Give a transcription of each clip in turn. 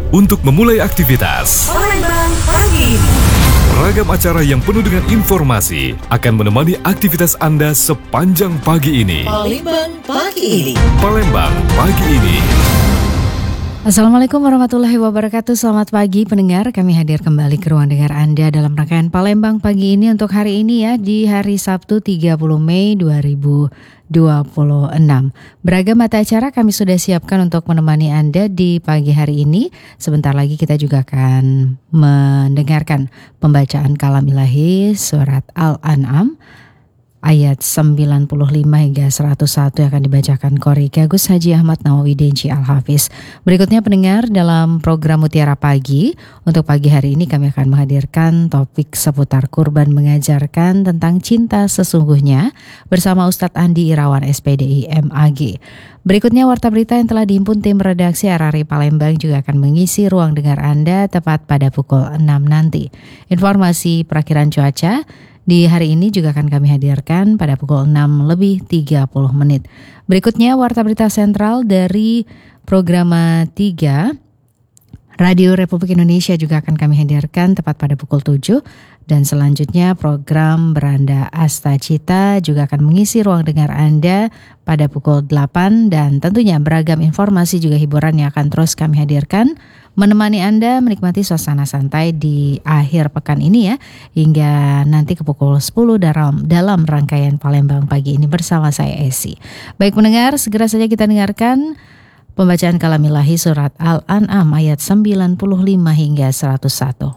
untuk memulai aktivitas. Palembang pagi. Ragam acara yang penuh dengan informasi akan menemani aktivitas Anda sepanjang pagi ini. Palembang pagi ini. Palembang pagi ini. Assalamualaikum warahmatullahi wabarakatuh. Selamat pagi pendengar. Kami hadir kembali ke ruang dengar Anda dalam rangkaian Palembang pagi ini untuk hari ini ya, di hari Sabtu 30 Mei 2026. Beragam mata acara kami sudah siapkan untuk menemani Anda di pagi hari ini. Sebentar lagi kita juga akan mendengarkan pembacaan kalam ilahi surat Al-An'am ayat 95 hingga 101 yang akan dibacakan Qori Gus Haji Ahmad Nawawi Denci Al-Hafiz. Berikutnya pendengar, dalam program Mutiara Pagi, untuk pagi hari ini kami akan menghadirkan topik seputar kurban mengajarkan tentang cinta sesungguhnya bersama Ustadz Andi Irawan SPDI MAG. Berikutnya warta berita yang telah dihimpun tim redaksi RRI Palembang juga akan mengisi ruang dengar Anda tepat pada pukul 6 nanti. Informasi perakhiran cuaca di hari ini juga akan kami hadirkan pada pukul 6:30. Berikutnya warta berita sentral dari Programa 3 Radio Republik Indonesia juga akan kami hadirkan tepat pada pukul 7. Dan selanjutnya program Beranda Asta Cita juga akan mengisi ruang dengar Anda pada pukul 8. Dan tentunya beragam informasi juga hiburan yang akan terus kami hadirkan, menemani Anda menikmati suasana santai di akhir pekan ini ya, hingga nanti ke pukul 10 dalam rangkaian Palembang pagi ini bersama saya Esi. Baik pendengar, segera saja kita dengarkan pembacaan kalam ilahi surat Al-An'am ayat 95 hingga 101.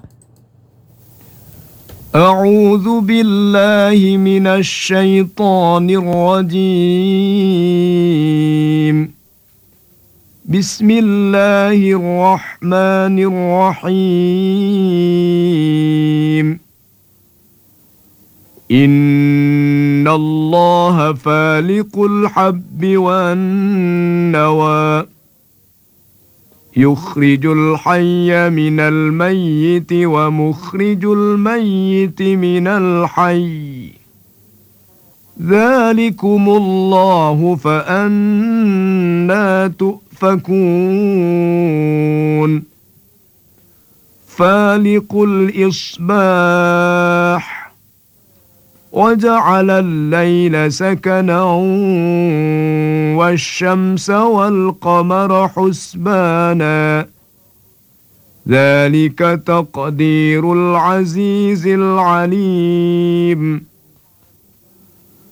A'udzu billahi minasy syaithanir rajim. Bismillahirrahmanirrahim. Innallaha faliqul habbi wan nawa. Yukhrijul hayya minal mayyiti wa mukhrijul mayyiti minal hayy. Dzalikumullahu fa anna tu'fakun. Faliqul isbah وَجَعَلَ اللَّيْلَ سَكَنًا وَالشَّمْسَ وَالْقَمَرَ حُسْبَانًا ذَلِكَ تَقْدِيرُ الْعَزِيزِ الْعَلِيمِ